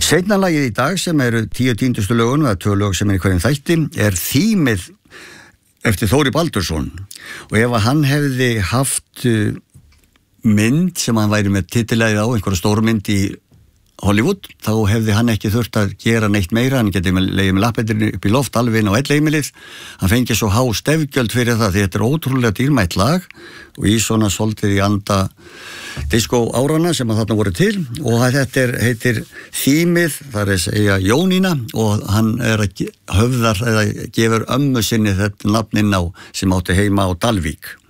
Seinna lagið í dag sem eru 10 týndustu lögun, eða 2 lög sem í hverjum þætti, þýmið eftir Þóri Baldursson. Og ef hann hefði haft mynd sem hann væri með titilæði á, einhverja stórmynd í Hollywood, þá hefði hann ekki þurft að gera neitt meira. Hann geti legið með lappirnar upp í loft alveg inn á elleimilið. Hann fengi svo há stefgjöld fyrir það, því þetta er ótrúlega dýrmætt lag og í svona svolítið í anda disco árana sem að þarna voru til. Og þetta heitir Þýmið, það er að segja Jónína, og hann að höfðar eða gefur ömmu sinni þetta nafn inn á sem átti heima á Dalvík.